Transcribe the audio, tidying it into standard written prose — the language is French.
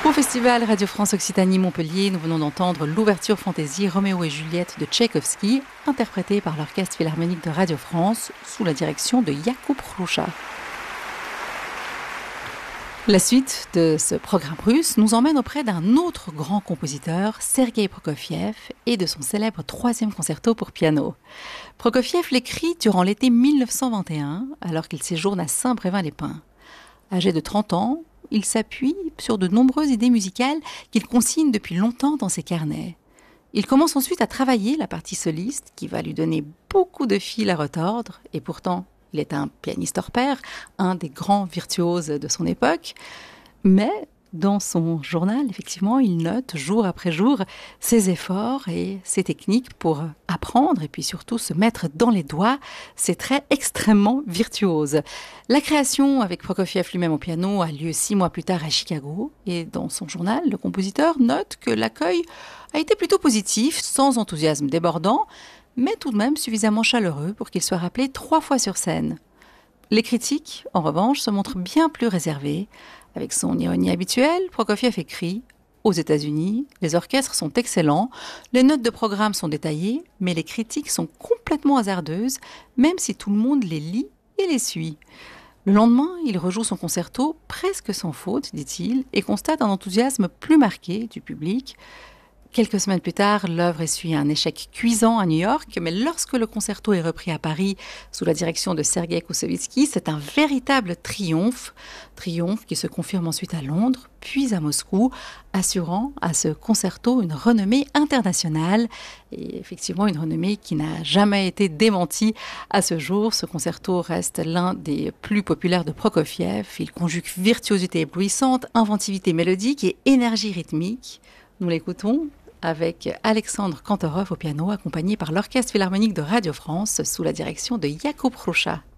Au festival Radio France Occitanie Montpellier, nous venons d'entendre l'ouverture fantaisie Roméo et Juliette de Tchaïkovski, interprétée par l'Orchestre Philharmonique de Radio France sous la direction de Jakub Hrusa. La suite de ce programme russe nous emmène auprès d'un autre grand compositeur, Sergueï Prokofiev, et de son célèbre 3e concerto pour piano. Prokofiev l'écrit durant l'été 1921, alors qu'il séjourne à Saint-Brévin-les-Pins. Âgé de 30 ans, il s'appuie sur de nombreuses idées musicales qu'il consigne depuis longtemps dans ses carnets. Il commence ensuite à travailler la partie soliste, qui va lui donner beaucoup de fil à retordre, et pourtant, il est un pianiste hors pair, un des grands virtuoses de son époque. Mais dans son journal, effectivement, il note jour après jour ses efforts et ses techniques pour apprendre et puis surtout se mettre dans les doigts ses traits extrêmement virtuoses. La création avec Prokofiev lui-même au piano a lieu 6 mois plus tard à Chicago. Et dans son journal, le compositeur note que l'accueil a été plutôt positif, sans enthousiasme débordant, mais tout de même suffisamment chaleureux pour qu'il soit rappelé 3 fois sur scène. Les critiques, en revanche, se montrent bien plus réservées. Avec son ironie habituelle, Prokofiev écrit « Aux États-Unis, les orchestres sont excellents, les notes de programme sont détaillées, mais les critiques sont complètement hasardeuses, même si tout le monde les lit et les suit. » Le lendemain, il rejoue son concerto presque sans faute, dit-il, et constate un enthousiasme plus marqué du public. Quelques semaines plus tard, l'œuvre essuie un échec cuisant à New York, mais lorsque le concerto est repris à Paris sous la direction de Sergueï Koussevitzky, c'est un véritable triomphe qui se confirme ensuite à Londres, puis à Moscou, assurant à ce concerto une renommée internationale, et effectivement une renommée qui n'a jamais été démentie à ce jour. Ce concerto reste l'un des plus populaires de Prokofiev. Il conjugue virtuosité éblouissante, inventivité mélodique et énergie rythmique. Nous l'écoutons avec Alexandre Kantorov au piano, accompagné par l'Orchestre Philharmonique de Radio France, sous la direction de Jakub Hrusa.